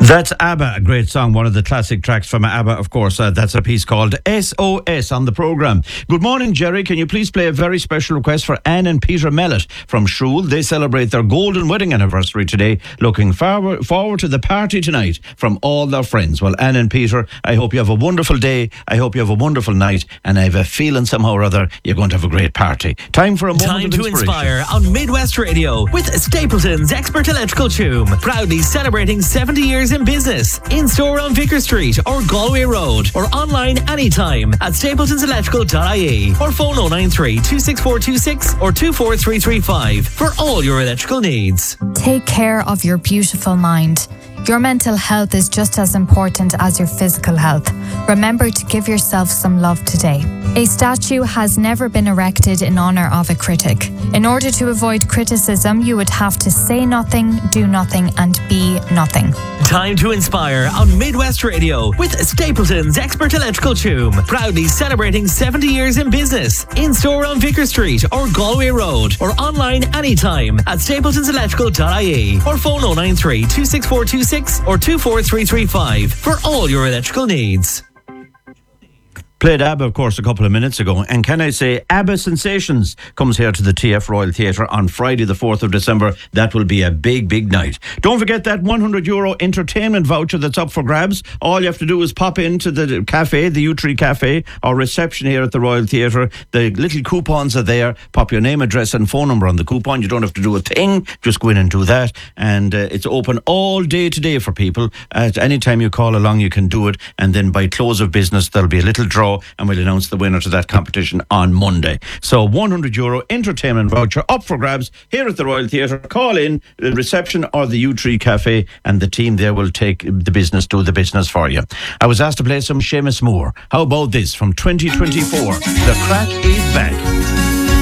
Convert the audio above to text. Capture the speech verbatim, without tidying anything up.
That's ABBA, a great song, one of the classic tracks from ABBA, of course. Uh, that's a piece called S O S on the programme. Good morning, Jerry. Can you please play a very special request for Anne and Peter Mellett from Shrule? They celebrate their golden wedding anniversary today. Looking forward, forward to the party tonight from all their friends. Well, Anne and Peter, I hope you have a wonderful day. I hope you have a wonderful night. And I have a feeling somehow or other you're going to have a great party. Time for a moment Time of to inspiration. inspire on Midwest Radio with Stapleton's Expert Electrical Tomb. Proudly celebrating seventy years in business. In store on Vicar Street or Galway Road, or online anytime at stapletons electrical dot I E, or phone oh nine three, two six four two six or two four three three five for all your electrical needs. Take care of your beautiful mind. Your mental health is just as important as your physical health. Remember to give yourself some love today. A statue has never been erected in honour of a critic. In order to avoid criticism, you would have to say nothing, do nothing, and be nothing. Time to inspire on Midwest Radio with Stapleton's Expert Electrical Tomb. Proudly celebrating seventy years in business. In store on Vicar Street or Galway Road, or online anytime at stapletons electrical dot I E, or phone oh nine three, two six four two six or two four three three five for all your electrical needs. Played ABBA, of course, a couple of minutes ago. And can I say, ABBA Sensations comes here to the T F Royal Theatre on Friday the fourth of December. That will be a big, big night. Don't forget that one hundred euro entertainment voucher that's up for grabs. All you have to do is pop into the cafe, the U Tree Cafe, or reception here at the Royal Theatre. The little coupons are there. Pop your name, address and phone number on the coupon. You don't have to do a thing. Just go in and do that. And uh, it's open all day today for people. At any time you call along, you can do it. And then by close of business, there'll be a little draw, and we'll announce the winner to that competition on Monday. So one hundred euro entertainment voucher up for grabs here at the Royal Theatre. Call in the reception or the U Tree Cafe, and the team there will take the business, do the business for you. I was asked to play some Seamus Moore. How about this from twenty twenty-four? The Crack is back.